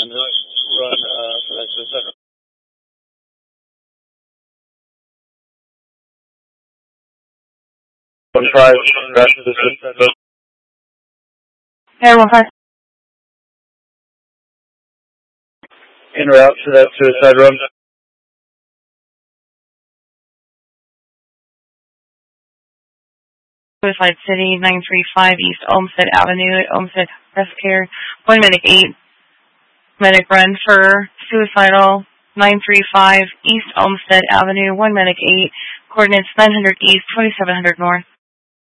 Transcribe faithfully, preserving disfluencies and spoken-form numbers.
and run uh, for that suicide. One five, rest of the suicide. Air one five. En route to that suicide run. Suicide City, nine three five East Olmsted Avenue at Olmsted Rescue. One medic eight. Medic run for suicidal, nine three five East Olmsted Avenue, one medic eight. Coordinates nine hundred East, twenty-seven hundred North.